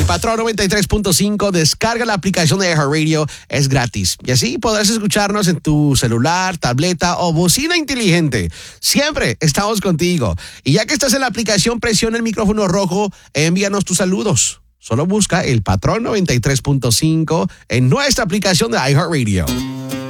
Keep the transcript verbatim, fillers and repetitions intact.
Patrón noventa y tres punto cinco, descarga la aplicación de iHeartRadio, es gratis. Y así podrás escucharnos en tu celular, tableta o bocina inteligente. Siempre estamos contigo. Y ya que estás en la aplicación, presiona el micrófono rojo e envíanos tus saludos. Solo busca el Patrón noventa y tres punto cinco en nuestra aplicación de iHeartRadio.